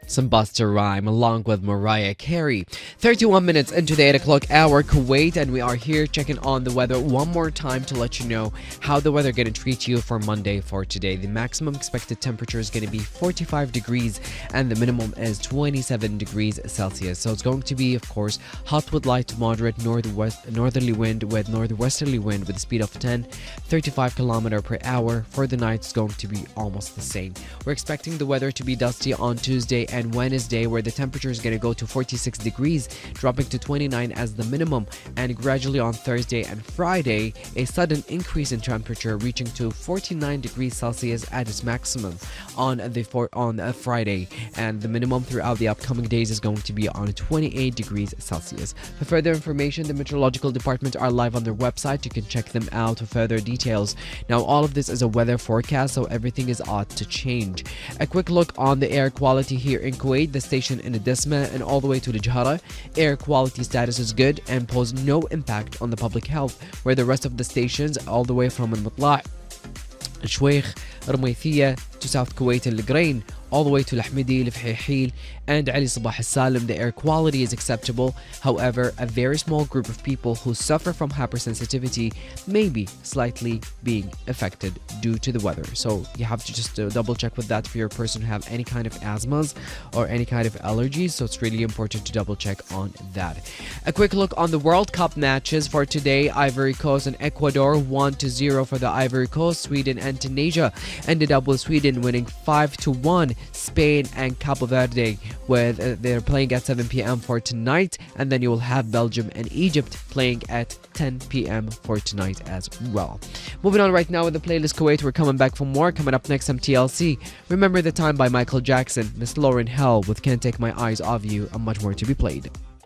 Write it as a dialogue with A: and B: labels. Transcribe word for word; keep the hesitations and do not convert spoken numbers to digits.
A: some Buster Rhyme along with Mariah Carey. thirty-one minutes into the eight o'clock hour, Kuwait, and we are here checking on the weather one more time to let you know how the weather going to treat you for Monday for today. The maximum expected temperature is going to be forty-five degrees and the minimum is twenty-seven degrees Celsius. So it's going to be, of course, hot with light to moderate northwest northerly wind with northwesterly wind with a speed of ten, thirty-five kilometer per hour. For the night, it's going to be almost the same. We're expecting the weather to be dusty on Tuesday and Wednesday, where the temperature is going to go to forty-six degrees, dropping to twenty-nine as the minimum, and gradually on Thursday and Friday, a sudden increase in temperature reaching to forty-nine degrees Celsius at its maximum on the for, on a Friday, and the minimum throughout the upcoming days is going to be on twenty-eight degrees Celsius. For further information, the meteorological department are live on their website. You can check them out for further details. Now, all of this is a weather forecast, so everything is odd to change. A quick look on the air quality here in Kuwait, the station in Edesma and all the way to Al-Jahra. Air quality status is good and pose no impact on the public health, where the rest of the stations all the way from Al-Matla', Al-Shweikh, Rumaythiyah to South Kuwait and Al-Grain, all the way to Al-Ahmadi, Al-Fahihil, and Ali Sabah Al-Salim, the air quality is acceptable. However, a very small group of people who suffer from hypersensitivity may be slightly being affected due to the weather. So you have to just uh, double check with that for your person who have any kind of asthmas or any kind of allergies. So it's really important to double check on that. A quick look on the World Cup matches for today. Ivory Coast and Ecuador one to zero for the Ivory Coast. Sweden and Tunisia ended up with Sweden winning five to one. Spain and Cabo Verde, with uh, they're playing at seven p m for tonight, and then you will have Belgium and Egypt playing at ten p m for tonight as well. Moving on right now with the playlist Kuwait, we're coming back for more. Coming up next, some T L C, Remember the Time by Michael Jackson, Miss Lauryn Hill with Can't Take My Eyes Off You, and much more to be played.